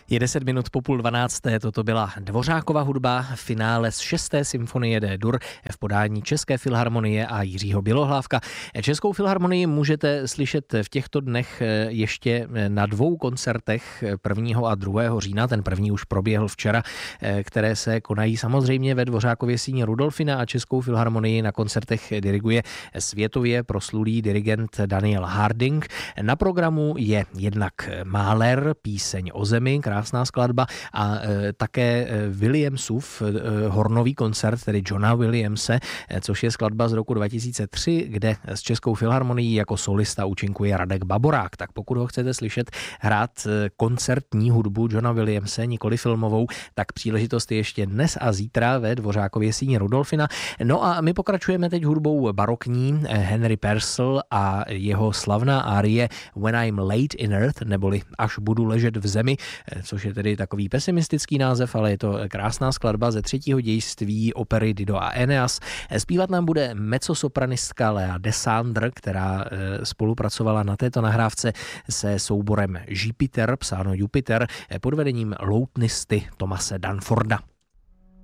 Je 10 minut po 11:30, toto byla Dvořákova hudba, finále z 6. symfonie D-dur v podání České filharmonie a Jiřího Bělohlávka. Českou filharmonii můžete slyšet v těchto dnech ještě na 2 koncertech 1. a 2. října, ten první už proběhl včera, které se konají samozřejmě ve Dvořákově síni Rudolfina a Českou filharmonii na koncertech diriguje světově proslulý dirigent Daniel Harding. Na programu je jednak Mahler, Píseň o zemi, krásná skladba, a také Williamsův hornový koncert, tedy Johna Williamse, což je skladba z roku 2003, kde s Českou filharmonií jako solista účinkuje Radek Baborák. Tak pokud ho chcete slyšet hrát koncertní hudbu Johna Williamse, nikoli filmovou, tak příležitost je ještě dnes a zítra ve Dvořákově síni Rudolfina. No a my pokračujeme teď hudbou barokní. Henry Purcell a jeho slavná árie When I'm Laid in Earth, neboli Až budu ležet v zemi, což je tedy takový pesimistický název, ale je to krásná skladba ze 3. dějství opery Dido a Eneas. Zpívat nám bude mezzosopranistka Lea Desandre, která spolupracovala na této nahrávce se souborem Jupiter, psáno Jupiter, pod vedením loutnisty Thomase Danforda.